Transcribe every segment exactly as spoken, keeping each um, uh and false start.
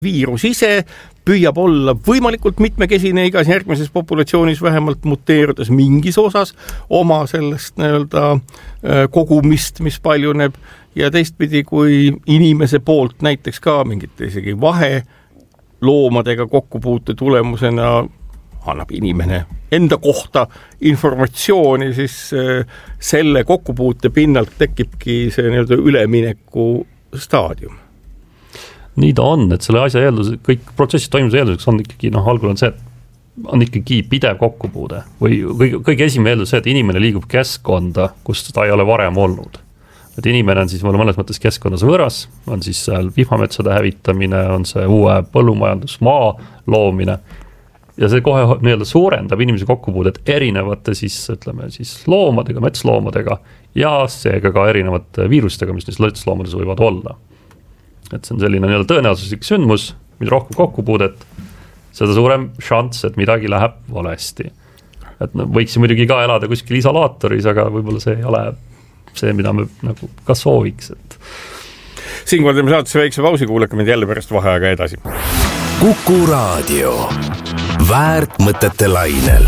viirus ise püüab olla võimalikult mitmekesine igas järgmises populatsioonis vähemalt muteerudes mingis osas oma sellest nii-öelda kogumist, mis paljuneb ja teistpidi, kui inimese poolt näiteks ka mingite isegi vahe loomadega kokkupuute tulemusena annab inimene enda kohta informatsiooni, siis selle kokkupuute pinnalt tekibki see nii-öelda ülemineku staadium. Nii ta on, et selle asja eeldus, kõik protsessid toimumise eelduseks on ikkagi, noh, algul on see, et on ikkagi pidev kokkupuude või kõige, kõige esimene eeldus see, et inimene liigub keskkonda, kus ta ei ole varem olnud. Et inimene on siis mõnes mõttes keskkonnas võõras, on siis seal vihmametsade hävitamine, on see uue põllumajandusmaa loomine ja see kohe nii-öelda suurendab inimese kokkupuudet erinevate siis, ütleme, siis loomadega, metsloomadega ja seega ka erinevate viirustega, mis neis metsloomades võivad olla. Et see on selline nii-öelda tõenäosuslik sündmus, mida rohkem kokkupuudet, seda suurem šants, et midagi läheb valesti. Et no, võiks muidugi ka elada kuskil isolaatoris, aga võib-olla see ei ole see, mida me nagu ka sooviks. Et... Siinkohal teeme saatesse väikse pausi, kuulake meid jälle pärast vaheaega edasi. Kuku Raadio. Väärt mõtete lainel.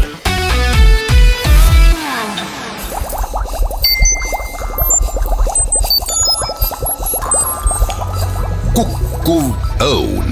Kuku Õun.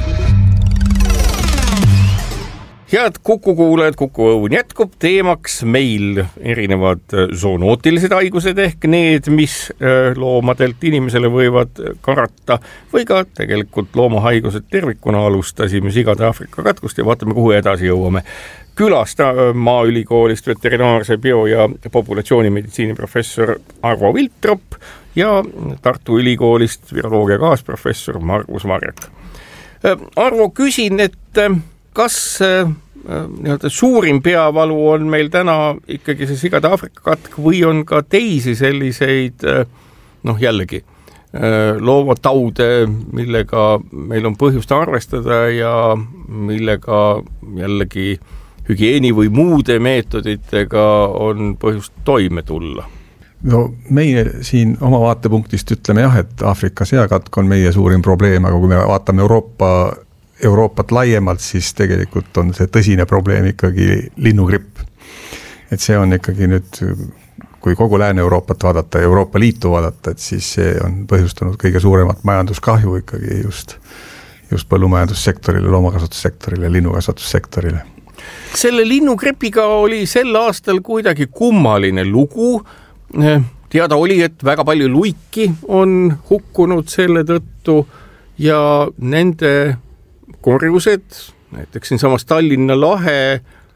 Head Kuku kuulajad, Kuku Õun jätkub teemaks meil erinevad zoonootilised haigused ehk need, mis loomadelt inimesele võivad karata või ka tegelikult loomahaigused tervikuna alustasime sigade Aafrika katkust ja vaatame, kuhu edasi jõuame. Külast Maaülikoolist veterinaarse bio- ja populatsioonimeditsiini professor Arvo Viltrop ja Tartu Ülikoolist viroloogia kaasprofessor Margus Marjak. Arvo, küsin, et kas nii-öelda suurim peavalu on meil täna ikkagi see sigade Aafrika katk või on ka teisi selliseid, noh jällegi, loomataude, millega meil on põhjust arvestada ja millega jällegi hügieeni või muude meetoditega on põhjust toime tulla? No meie siin oma vaatepunktist ütleme jah, et Aafrika seakatk on meie suurim probleem, aga kui me vaatame Euroopa, Euroopat laiemalt, siis tegelikult on see tõsine probleem ikkagi linnugripp. Et see on ikkagi nüüd, kui kogu Lääne-Euroopat vaadata ja Euroopa Liitu vaadata, et siis see on põhjustanud kõige suuremat majanduskahju ikkagi just, just põllumajandussektorile, loomakasvatussektorile, linnukasvatussektorile. Selle linnugripiga oli sel aastal kuidagi kummaline lugu. Teada oli, et väga palju luiki on hukkunud selle tõttu ja nende korjused, näiteks siin samas Tallinna lahe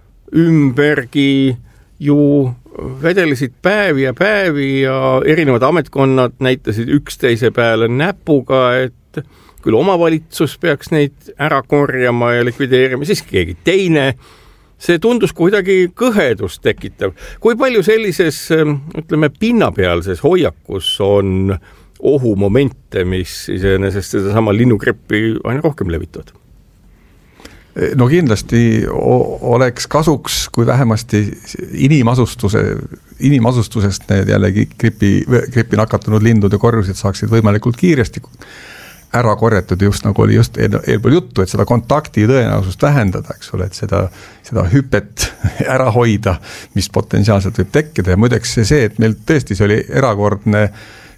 ümbergi ju vedelesid päevi ja päevi ja erinevad ametkonnad näitasid üksteise peale näpuga, et küll omavalitsus peaks neid ära korjama ja likvideerima, siis keegi teine. See tundus kuidagi kõhedust tekitav. Kui palju sellises, ütleme, pinnapealses hoiakus on ohumomente, mis iseenesest seda sama linnugrippi aina rohkem levitavad? No kindlasti oleks kasuks, kui vähemasti inimasustuse, inimasustusest need jällegi gripi, gripi nakatunud lindude korjused saaksid võimalikult kiiresti ära korjatud, just nagu oli just eelpool juttu, et seda kontakti tõenäosust vähendada, eks ole, et seda, seda hüpet ära hoida, mis potentsiaalselt võib tekkida ja muideks see, et meil tõesti see oli erakordne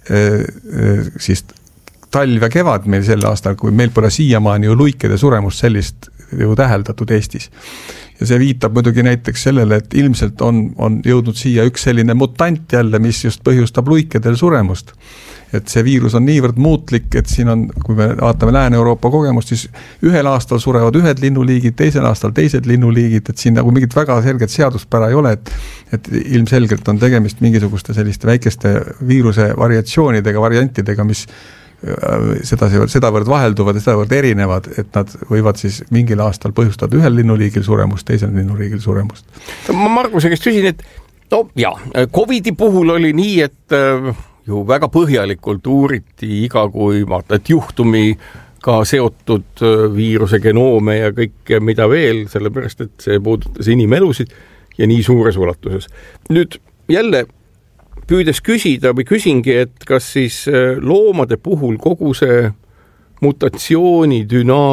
siis talv ja kevad meil sel aastal, kui meil pole siiamaani ju luikede suremust sellist ju täheldatud Eestis. Ja see viitab muidugi näiteks sellele, et ilmselt on, on jõudnud siia üks selline mutant jälle, mis just põhjustab luikedel suremust. Et see viirus on niivõrd muutlik, et siin on, kui me vaatame Lääne-Euroopa kogemust, siis ühel aastal surevad ühed linnuliigid, teisel aastal teised linnuliigid, et siin nagu mingit väga selget seaduspära ei ole, et, et ilmselgelt on tegemist mingisuguste selliste väikeste viiruse variatsioonidega, variantidega, mis seda, sedavõrd vahelduvad ja sedavõrd erinevad, et nad võivad siis mingil aastal põhjustada ühel linnuliigil suremust, teisel linnuliigil suremust. Ma Marguse käest küsin, et no jah, Covidi puhul oli nii, et ju väga põhjalikult uuriti iga kui vaatad juhtumi ka seotud viiruse genoome ja kõike mida veel, sellepärast, et see puudutas inimelusid ja nii suures ulatuses. Nüüd jälle püüdes küsida või küsingi, et kas siis loomade puhul kogu see mutatsiooni dünaamika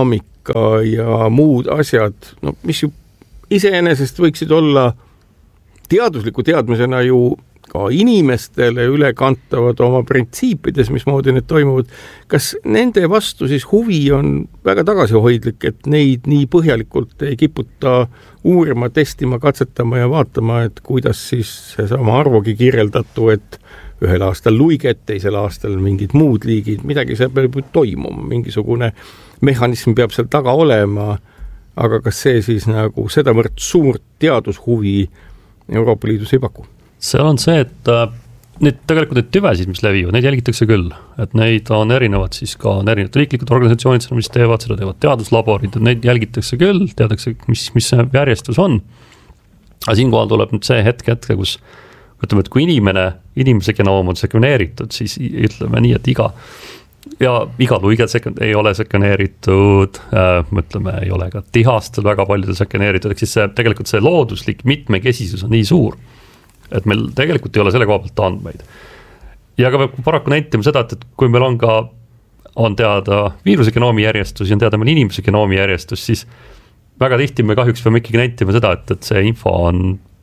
geneetika ja muud asjad, no mis ju iseenesest võiksid olla teadusliku teadmisena ju ka inimestele üle kantavad oma printsiipides, mismoodi need toimuvad. Kas nende vastu siis huvi on väga tagasihoidlik, et neid nii põhjalikult ei kiputa uurima, testima, katsetama ja vaatama, et kuidas siis seesama Arvogi kirjeldatu, et ühel aastal luiget, teisel aastal mingid muud liigid, midagi seal peab toimuma, mingisugune mehhanism peab seal taga olema, aga kas see siis nagu sedavõrd suurt teadushuvi Euroopa Liidus ei paku? Seal on see, et need tegelikult need tüvesid, mis levivad, neid jälgitakse küll, et neid on erinevad, siis ka on erinevad riiklikud organisatsioonid, mis teevad, seda teevad teaduslaborid, et neid jälgitakse küll, teadakse, mis, mis see järjestus on. Aga siinkohal tuleb nüüd see hetk hetke, kus ütleme, et kui inimene, inimese genoom on sekveneeritud, siis ütleme nii, et iga ja iga luige sekund ei ole sekveneeritud, äh, mõtleme, ei ole ka tihastel väga paljudel sekveneeritud, ehk siis see, tegelikult see looduslik mitmekesisus on nii suur, et meil tegelikult ei ole selle koha pealt andmeid. Ja ka paraku näitima seda, et, et kui meil on ka on teada viiruse genoomi järjestus ja on teada meil inimese genoomi järjestus, siis väga tihti me kahjuks peame ikkagi näitima seda, et, et see info on,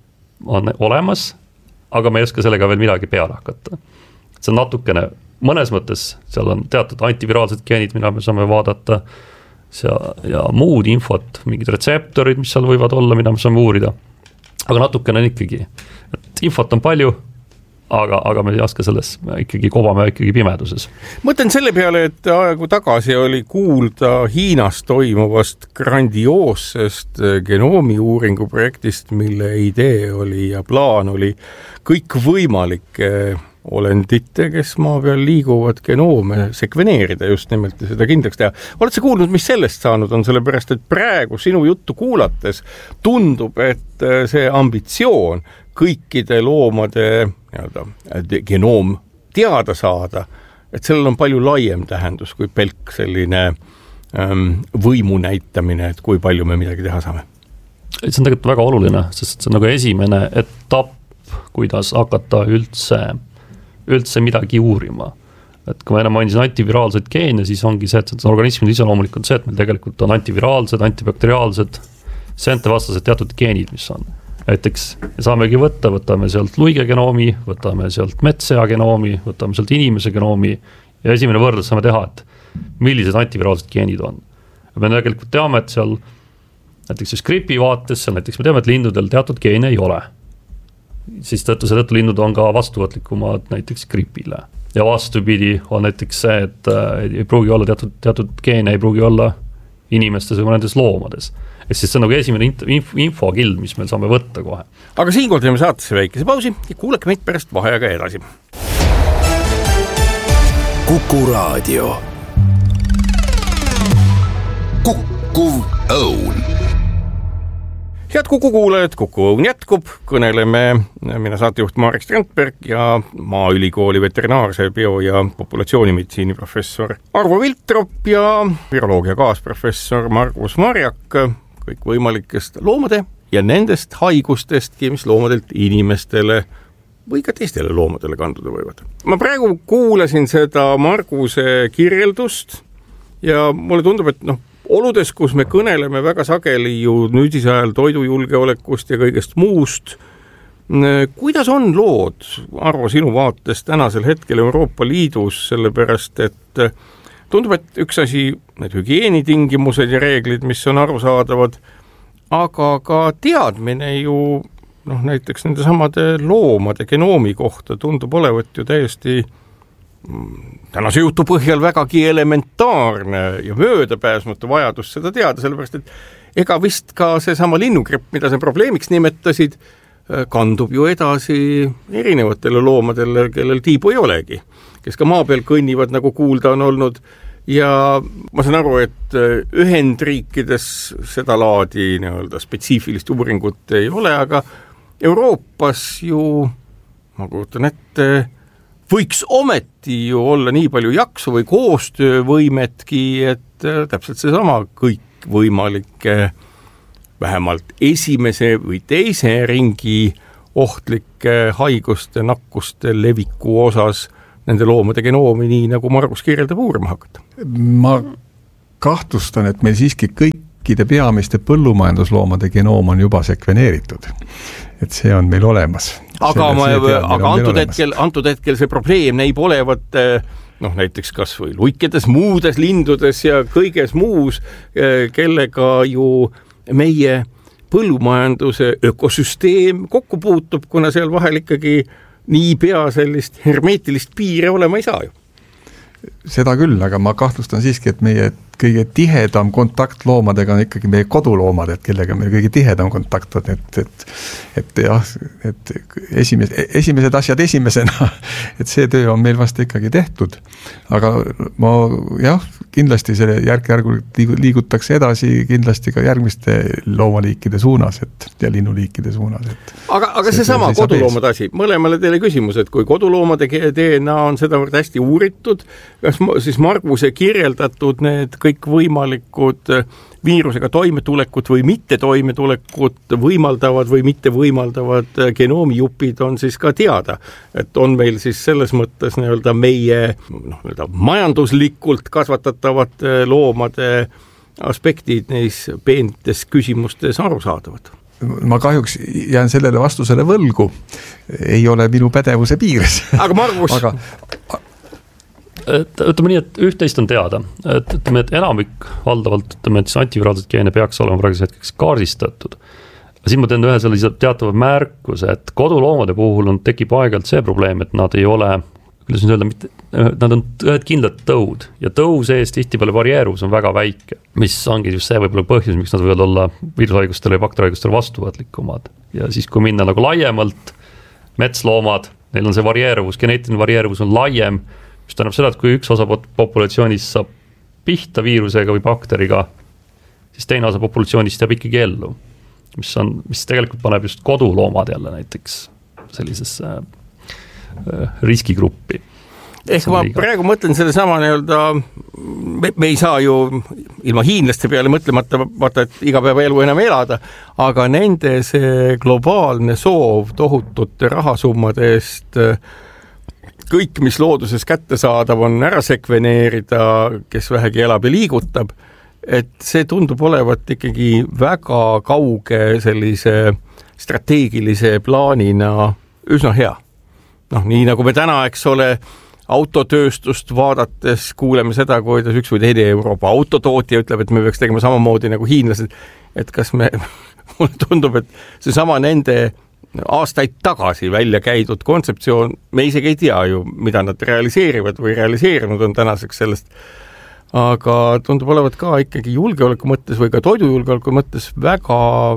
on olemas, aga me ei oska sellega veel midagi peale hakata. See on natukene, mõnes mõttes seal on teatud antiviraalsed geenid, mida me saame vaadata ja, ja muud infot, mingid retseptorid, mis seal võivad olla, mida me saame uurida. Aga natukene on ikkagi, et infot on palju, aga, aga me ei oska selles, me ikkagi kobame ikkagi pimeduses. Mõtlen selle peale, et aegu tagasi oli kuulda Hiinas toimuvast grandioossest genoomi uuringu projektist, mille idee oli ja plaan oli kõik võimalike olendite, kes maa peal liiguvad genoome sekveneerida just nimelt ja seda kindlaks teha. Oled sa kuulnud, mis sellest saanud on, sellepärast, et praegu sinu juttu kuulates tundub, et see ambitsioon kõikide loomade nii-öelda, genoom teada saada, et sellel on palju laiem tähendus kui pelk selline ähm, võimu näitamine, et kui palju me midagi teha saame. See on tegelikult väga oluline, sest see on nagu esimene etapp, kuidas hakata üldse üldse midagi uurima. Et kui ma enne mainisin antiviraalsed geene, siis ongi see, et organismid ise loomulikult see, et meil tegelikult on antiviraalsed, antibakteriaalsed, seentevastased teatud geenid, mis on. Näiteks saamegi võtta, võtame sealt luige genoomi, võtame sealt metsea genoomi, võtame sealt inimese genoomi ja esimene võrdlus saame teha, et millised antiviraalsed geenid on. Ja me tegelikult teame, et seal näiteks siis gripi vaates, seal näiteks me teame, et lindudel teatud geene ei ole. Siis tõttu see tõttu linnud on ka vastuvõtlikumad näiteks gripile. Ja vastupidi on näiteks see, et ei pruugi olla teatud, teatud geene, ei pruugi olla inimestes või nendes loomades. Et siis see on nagu esimene infokild, mis meil saame võtta kohe. Aga siinkohal teeme saatesse väikese pausi ja kuulake meid pärast vaheajaga edasi. Kuku Raadio. Kukkuv õun. Head Kuku kuulajad, Kuku õun jätkub, kõneleme mina saatejuht Marek Strandberg ja Maaülikooli veterinaarse bio- ja populatsioonimeditsiini professor Arvo Viltrop ja viroloogia kaasprofessor Margus Marjak kõik võimalikest loomade ja nendest haigustestki, mis loomadelt inimestele või ka teistele loomadele kanduda võivad. Ma praegu kuulasin seda Marguse kirjeldust ja mulle tundub, et noh, oludes, kus me kõneleme väga sageli ju nüüdise ajal toidujulgeolekust ja kõigest muust, kuidas on lood, Arvo, sinu vaates tänasel hetkel Euroopa Liidus, sellepärast, et tundub, et üks asi, need hügieenitingimused ja reeglid, mis on arusaadavad, aga ka teadmine ju noh, näiteks nende samade loomade genoomi kohta tundub olevat ju täiesti tänase jutu põhjal vägagi elementaarne ja möödapääsmatu vajadus seda teada, sellepärast, et ega vist ka see sama linnugripp, mida sa probleemiks nimetasid, kandub ju edasi erinevatele loomadele, kellel tiibu ei olegi, kes ka maa peal kõnnivad, nagu kuulda on olnud, ja ma saan aru, et Ühendriikides seda laadi nii-öelda spetsiifilist uuringut ei ole, aga Euroopas ju, ma kujutan ette, võiks ometi ju olla nii palju jaksu või koostöövõimetki, et täpselt seesama kõik võimalike vähemalt esimese või teise ringi ohtlike haiguste, nakkuste leviku osas nende loomade genoomi, nii nagu Margus kirjeldab, uurima hakata. Ma kahtlustan, et meil siiski kõikide peamiste põllumajandusloomade genoom on juba sekveneeritud. Et see on meil olemas. Aga, ma, aga antud, hetkel, antud hetkel see probleem näib olevat noh, näiteks kas või luikedes, muudes lindudes ja kõiges muus, kellega ju meie põllumajanduse ökosüsteem kokku puutub, kuna seal vahel ikkagi nii pea sellist hermeetilist piire olema ei saa ju. Seda küll, aga ma kahtlustan siiski, et meie kõige tihedam kontakt loomadega on ikkagi meie koduloomad, et kellega meil kõige tihedam kontakt on, et, et, et jah, et esimes, esimesed asjad esimesena, et see töö on meil vast ikkagi tehtud. Aga ma jah, kindlasti selle järk-järgult liigutakse edasi kindlasti ka järgmiste loomaliikide suunas, et ja linnuliikide suunas. Et aga aga see, see sama koduloomade asi, mõlemale teile küsimus, et kui koduloomade D N A on sedavõrd hästi uuritud, kas siis Marguse kirjeldatud need kõik võimalikud viirusega toimetulekut või mitte toimetulekut võimaldavad või mitte võimaldavad genoomijupid on siis ka teada. Et on meil siis selles mõttes nii-öelda meie noh, nii-öelda majanduslikult kasvatatavate loomade aspektid neis peentes küsimustes arusaadavad. Ma kahjuks jään sellele vastusele võlgu. Ei ole minu pädevuse piires. Aga Margus... aga et ütleme nii, et üht-teist on teada, et ütleme, et enamik valdavalt ütleme, et antiviraalset geene peaks olema praegusel hetkeks kaardistatud. Siin ma teen ühe sellise teatava märkuse, et koduloomade puhul on, tekib aeg-ajalt see probleem, et nad ei ole, kuidas nüüd öelda, mitte, nad on ühed kindlad tõud ja tõu sees tihtipeale varieeruvus on väga väike, mis ongi just see võib-olla põhjus, miks nad võivad olla viirushaigustele ja bakterihaigustele vastuvõtlikumad. Ja siis, kui minna nagu laiemalt, metsloomad, neil on see varieeruvus, geneetiline varieeruvus on laiem, mis tähendab seda, et kui üks osa populatsioonist saab pihta viirusega või bakteriga, siis teine osa populatsioonist jääb ikkagi ellu, mis, on, mis tegelikult paneb just koduloomad jälle näiteks sellisesse äh, riskigruppi. Ehk ma liiga. praegu mõtlen selle sama nii-öelda, me, me ei saa ju ilma hiinlaste peale mõtlemata, vaata, et iga päeva elu enam elada, aga nende see globaalne soov tohutute rahasummade eest kõik, mis looduses kätte saadav on ära sekveneerida, kes vähegi elab ja liigutab, et see tundub olevat ikkagi väga kauge sellise strateegilise plaanina üsna hea. Noh, nii nagu me täna, eks ole, autotööstust vaadates kuuleme seda, kuidas üks või teine Euroopa autotootja ütleb, et me peaks tegema samamoodi nagu hiinlased, et kas me, mulle tundub, et see sama nende aastaid tagasi välja käidud kontseptsioon, me isegi ei tea ju, mida nad realiseerivad või realiseerinud on tänaseks sellest, aga tundub olevat ka ikkagi julgeoleku mõttes või ka toidujulgeoleku mõttes väga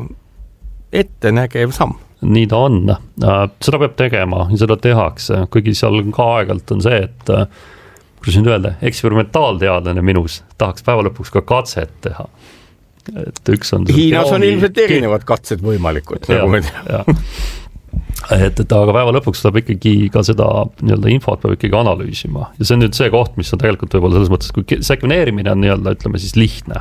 ettenägev samm. Nii ta on. Seda peab tegema ja seda tehakse, kuigi seal ka aegalt on see, et kuidas nüüd öelda, eksperimentaalteadlane minus tahaks päeva lõpuks ka katset teha. Et üks on Hiinas on ilmselt erinevad katsed võimalikud, nagu me teame. Et, et aga päeva lõpuks saab ikkagi ka seda nii-öelda infot peab ikkagi analüüsima. Ja see on nüüd see koht, mis on tegelikult võib-olla selles mõttes, kui sekveneerimine on nii-öelda, ütleme siis lihtne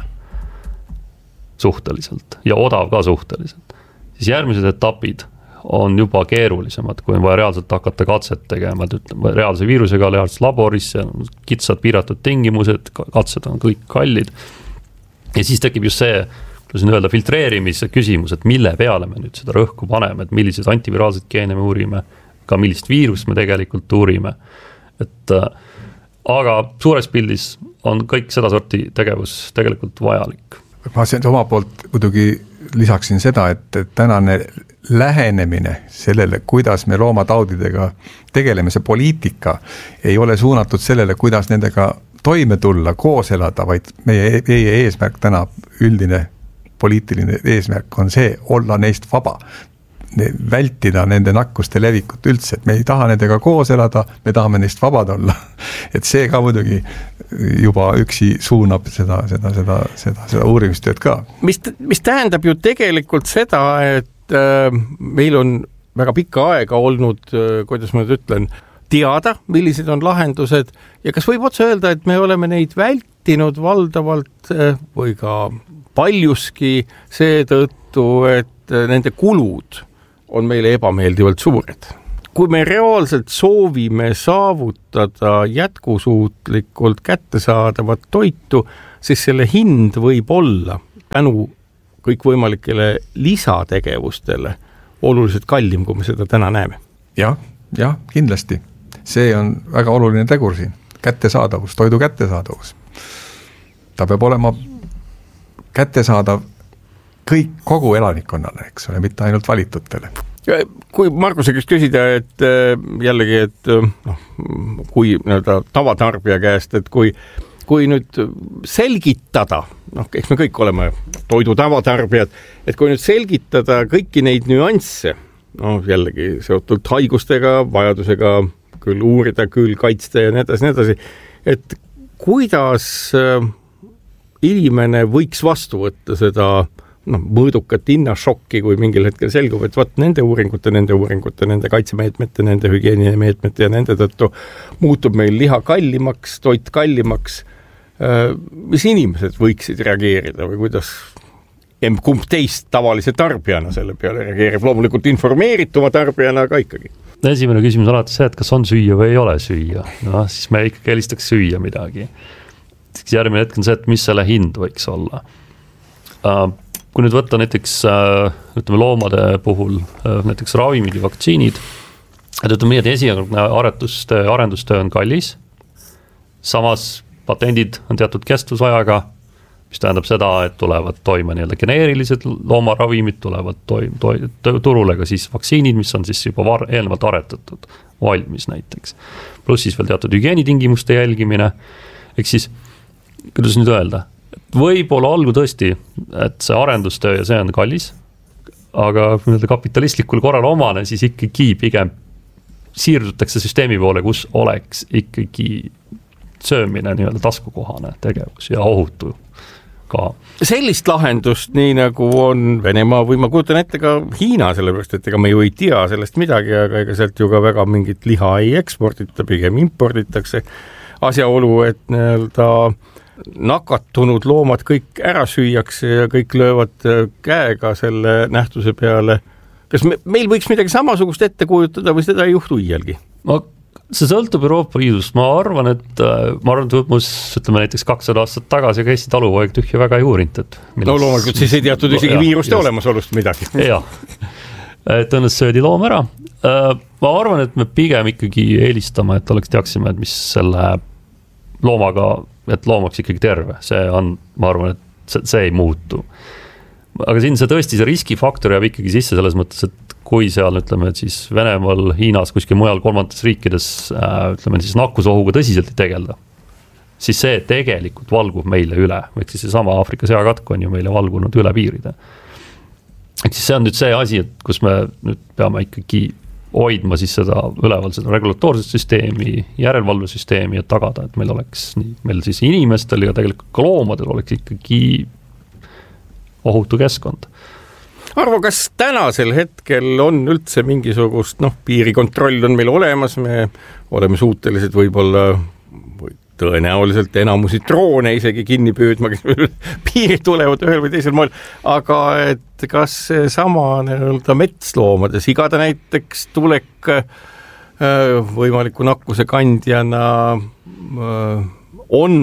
suhteliselt ja odav ka suhteliselt, siis järgmised etapid on juba keerulisemad, kui on vaja reaalselt hakata katset tegema, et ütleme, reaalse viirusega reaalselt laborisse, kitsad piiratud tingimused, katsed on kõik kallid. Ja siis tekib just see, kuidas öelda, filtreerimise küsimus, et mille peale me nüüd seda rõhku paneme, et millised antiviraalsed geene me uurime, ka millist viirust me tegelikult uurime. Et, aga suures pildis on kõik seda sorti tegevus tegelikult vajalik. Ma sen oma poolt muidugi lisaksin seda, et tänane lähenemine sellele, kuidas me loomataudidega tegeleme, see poliitika ei ole suunatud sellele, kuidas nendega toime tulla, koos elada, vaid meie, meie eesmärk täna, üldine poliitiline eesmärk on see, olla neist vaba, vältida nende nakkuste levikut üldse, et me ei taha nendega koos elada, me tahame neist vabad olla. Et see ka muidugi juba üksi suunab seda, seda, seda, seda, seda uurimistööd ka. Mis, mis tähendab ju tegelikult seda, et äh, meil on väga pikka aega olnud, äh, kuidas ma nüüd ütlen, teada, millised on lahendused ja kas võib otse öelda, et me oleme neid vältinud valdavalt või ka paljuski seetõttu, et nende kulud on meile ebameeldivalt suured. Kui me reaalselt soovime saavutada jätkusuutlikult kättesaadavat toitu, siis selle hind võib olla tänu kõikvõimalikele lisategevustele oluliselt kallim, kui me seda täna näeme. Jah, jah, kindlasti. See on väga oluline tegur siin. Kättesaadavus, toidu kättesaadavus. Ta peab olema kättesaadav kõik kogu elanikkonnale, eks ole, mitte ainult valitutele. Kui Marguse käest küsida, et jällegi, et noh, kui nii-öelda tavatarbija käest, et kui, kui nüüd selgitada, noh, eks me kõik oleme toidu tavatarbijad, et kui nüüd selgitada kõiki neid nüansse, noh, jällegi seotult haigustega, vajadusega küll uurida, küll kaitsta ja nii edasi, nii edasi, et kuidas inimene võiks vastu võtta seda noh, mõõdukat hinnašokki, kui mingil hetkel selgub, et vaat nende uuringute, nende uuringute, nende kaitsemeetmete, nende hügieenimeetmete ja nende tõttu muutub meil liha kallimaks, toit kallimaks. Mis inimesed võiksid reageerida või kuidas kumb teist tavalise tarbijana selle peale reageerib? Loomulikult informeerituma tarbijana, aga ikkagi. Esimene küsimus on alati see, et kas on süüa või ei ole süüa. No, siis me ikkagi helistaks süüa midagi. Siis järgmine hetk on see, et mis selle hind võiks olla. Kui nüüd võtta näiteks ütleme, loomade puhul näiteks ravimid ja vaktsiinid, et ütleme nii, et esialgne arendustöö, arendustöö on kallis, samas patendid on teatud kestvusajaga, mis tähendab seda, et tulevad toime nii-öelda geneerilised loomaravimid, tulevad toim, to, turule ka siis vaktsiinid, mis on siis juba var, eelnevalt aretatud, valmis näiteks. Pluss siis veel teatud hügieenitingimuste jälgimine, ehk siis, kuidas nüüd öelda, võib-olla olgu tõesti, et see arendustöö ja see on kallis, aga kapitalistlikul korral omane, siis ikkagi pigem siirdutakse süsteemi poole, kus oleks ikkagi söömine nii-öelda taskukohane tegevus ja ohutu ka. Sellist lahendust, nii nagu on Venemaa või ma kujutan ette ka Hiina, sellepärast, et ega me ju ei tea sellest midagi, aga ega sealt ju ka väga mingit liha ei ekspordita, pigem imporditakse asjaolu, et nii-öelda nakatunud loomad kõik ära süüakse ja kõik löövad käega selle nähtuse peale. Kas me, meil võiks midagi samasugust ette kujutada või seda ei juhtu iialgi? No, see sõltub Euroopa Liidust. Ma arvan, et ma arvan, et võtmus, ütleme näiteks kakssada aastat tagasi käisi talupoeg tühja väga ei uurinud. Et no loomulikult siis ei teatud isegi ja, viiruste just olemasolust midagi. Jah, et õnnes söödi loom ära. Ma arvan, et me pigem ikkagi eelistame, et oleks teaksime, et mis selle loomaga, et loomaks ikkagi terve. See on, ma arvan, et see, see ei muutu. Aga siin see tõesti, see riskifaktor jääb ikkagi sisse selles mõttes, et kui seal, ütleme, et siis Venemaal, Hiinas, kuskil mujal kolmandates riikides, ütleme, siis nakkusohuga tõsiselt ei tegelda, siis see tegelikult valgub meile üle. Ehk siis see sama Aafrika seakatk on ju meile valgunud üle piiride. Ehk siis see on nüüd see asi, et kus me nüüd peame ikkagi hoidma siis seda üleval seda regulatoorset süsteemi, järelevalvesüsteemi, et tagada, et meil oleks nii, meil siis inimestel ja tegelikult ka loomadel oleks ikkagi ohutu keskkond. Arvo, kas tänasel hetkel on üldse mingisugust, noh, piirikontroll on meil olemas, me oleme suutelised võib-olla või tõenäoliselt enamusi droone isegi kinni püüdma, kes piiri tulevad ühel või teisel moel, aga et kas sama nii-öelda metsloomade sigade näiteks tulek võimaliku nakkuse kandjana on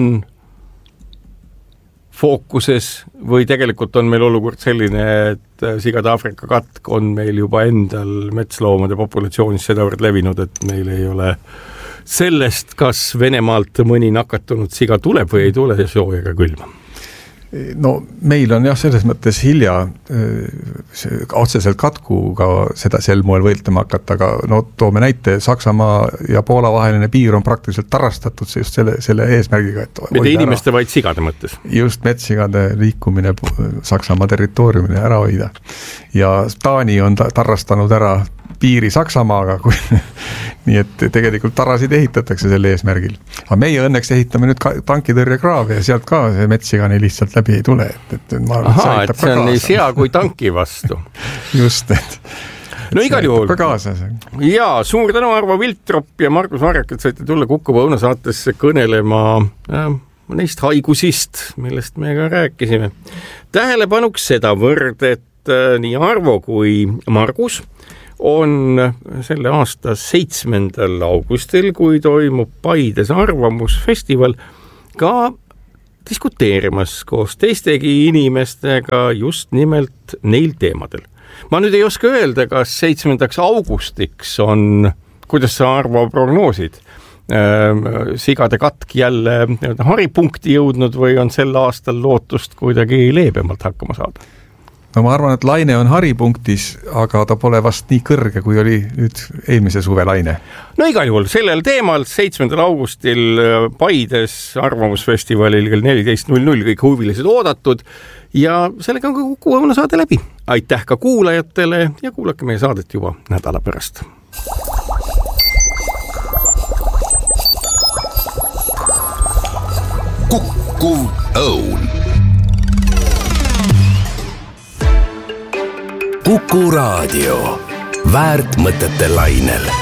fookuses või tegelikult on meil olukord selline, et sigade Aafrika katk on meil juba endal metsloomade populatsioonis sedavõrd levinud, et meil ei ole sellest, kas Venemaalt mõni nakatunud siga tuleb või ei tule soojaga külma? No meil on jah, selles mõttes hilja otseselt katkuga seda sel moel võitlema hakata, aga no toome näite, Saksamaa ja Poola vaheline piir on praktiliselt tarastatud just selle, selle eesmärgiga, et mitte inimeste, vaid sigade mõttes. Just metssigade liikumine Saksamaa territooriumile ära hoida. Ja Taani on tarrastanud ära piiri Saksamaaga, kui, nii et tegelikult tarasid ehitatakse selle eesmärgil. Aga meie õnneks ehitame nüüd tankitõrjekraave ja sealt ka see metsigani lihtsalt läbi ei tule. Et, et ma arvan, Aha, et see on nii sea kui tanki vastu. Just, et no igal juhul. Ja, suur tänu Arvo Viltrop ja Margus Marjak, et saite tulla Kuku Õuna saatesse kõnelema äh, neist haigusist, millest me ka rääkisime. Tähelepanuks seda võrd, et äh, nii Arvo kui Margus on selle aasta seitsmendal augustil, kui toimub Paides arvamusfestival, ka diskuteerimas koos teistegi inimestega just nimelt neil teemadel. Ma nüüd ei oska öelda, kas seitsmendaks augustiks on, kuidas sa Arvo prognoosid, sigade katk jälle haripunkti jõudnud või on sel aastal lootust kuidagi leebemalt hakkama saada? No ma arvan, et laine on haripunktis, aga ta pole vast nii kõrge, kui oli nüüd eelmise suve laine. No igal juhul sellel teemal seitsmendal augustil Paides arvamusfestivalil kell neliteist null null kõik huvilised oodatud ja sellega on ka Kuku Õuna saade läbi. Aitäh ka kuulajatele ja kuulake meie saadet juba nädala pärast. Kuku Õun. Kuku Raadio. Väärt mõtete lainel.